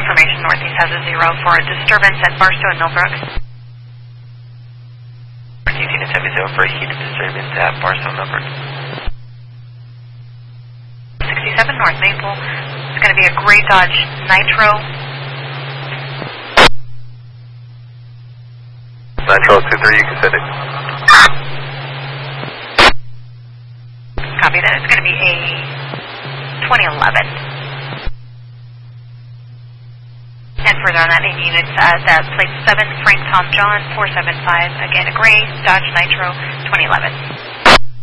information, Northeast has a 0 for a disturbance at Barstow and Millbrook. Northeast units have a 0 for a heat disturbance at Barstow and Millbrook. 67 North Maple. It's going to be a gray Dodge Nitro. Nitro 23, you can send it. Copy that. It's going to be a 2011. And further on that, 8 units, that plate 7, Frank Tom John, 475, again, a gray Dodge Nitro 2011.